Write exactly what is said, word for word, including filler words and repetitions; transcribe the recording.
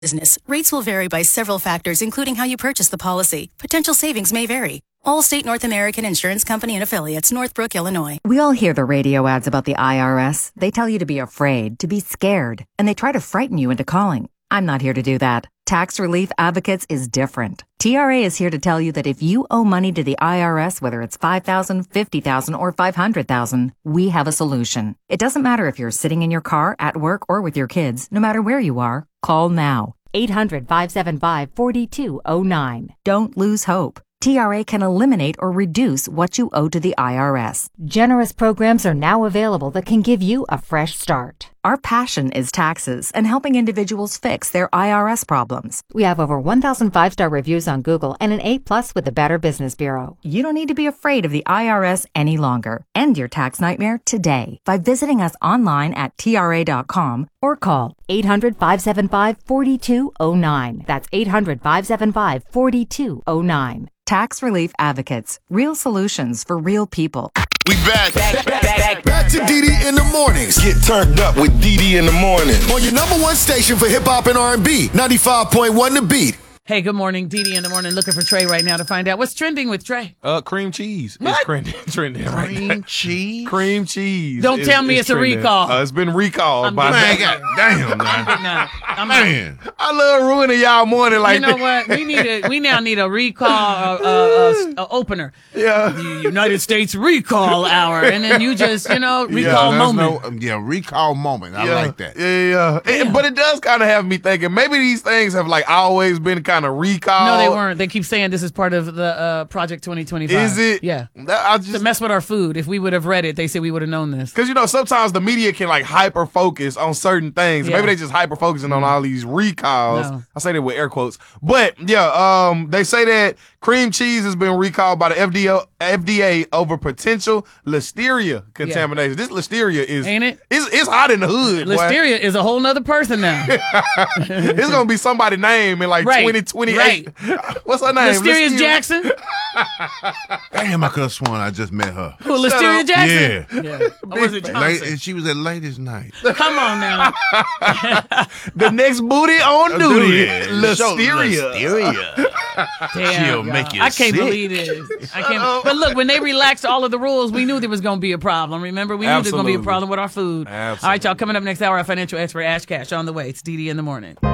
business. Rates will vary by several factors, including how you purchase the policy. Potential savings may vary. Allstate North American Insurance Company and Affiliates, Northbrook, Illinois. We all hear the radio ads about the I R S. They tell you to be afraid, to be scared, and they try to frighten you into calling. I'm not here to do that. Tax Relief Advocates is different. T R A is here to tell you that if you owe money to the I R S, whether it's five thousand dollars, fifty thousand dollars, or five hundred thousand dollars, we have a solution. It doesn't matter if you're sitting in your car, at work, or with your kids. No matter where you are, call now. eight hundred, five seven five, four two zero nine. Don't lose hope. T R A can eliminate or reduce what you owe to the I R S. Generous programs are now available that can give you a fresh start. Our passion is taxes and helping individuals fix their I R S problems. We have over one thousand five-star reviews on Google and an A plus with the Better Business Bureau. You don't need to be afraid of the I R S any longer. End your tax nightmare today by visiting us online at T R A dot com or call eight hundred, five seven five, four two zero nine. That's eight hundred, five seven five, four two zero nine. Tax Relief Advocates. Real solutions for real people. We back. Back, back, back, back to D D in the mornings. Get turned up with D D in the morning. On your number one station for hip hop and R and B, ninety-five point one The Beat. Hey, good morning. D D in the morning, looking for Trey right now to find out what's trending with Trey. Uh, cream cheese. What? It's trending. trending right Cream now. cheese? Cream cheese. Don't is- tell me is it's a trending. recall. Uh, it's been recalled I'm by. Man, God damn, I'm getting man. out. I'm Man. I love ruining y'all morning like You know that. what? We need a. We now need a recall uh, uh, uh, uh, opener. Yeah. The United States Recall Hour, and then you just, you know, recall Yeah, there's moment. no- um, yeah, recall moment. I yeah. like that. Yeah, yeah. yeah. And- but it does kind of have me thinking maybe these things have like always been kind of recalled. No, they weren't. They keep saying this is part of the uh, Project twenty twenty-five. Is it? Yeah. That, I To just mess with our food. If we would have read it, they said we would have known this. Because, you know, sometimes the media can, like, hyper-focus on certain things. Yeah. Maybe they just hyper-focusing on all these recalls. No. I say that with air quotes. But, yeah, um, they say that cream cheese has been recalled by the F D A, F D A over potential listeria contamination. This listeria is... Ain't it? It's, it's hot in the hood, boy. Listeria is a whole nother person now. It's going to be somebody's name in, like, Right. twenty twenty-eight. What's her name? Listeria Jackson? Damn, I could have sworn I just met her. Who, Listeria Jackson? Yeah. Yeah. Or was it Late, Johnson? and she was at ladies' night. Come on now. The next booty on duty. Show Listeria. Listeria. Damn, She'll God. make you I can't sick. believe this. I can't. But look, when they relaxed all of the rules, we knew there was going to be a problem. Remember, we knew there was going to be a Absolutely. problem with our food. Absolutely. All right, y'all. Coming up next hour, our financial expert Ash Cash on the way. It's D D in the morning.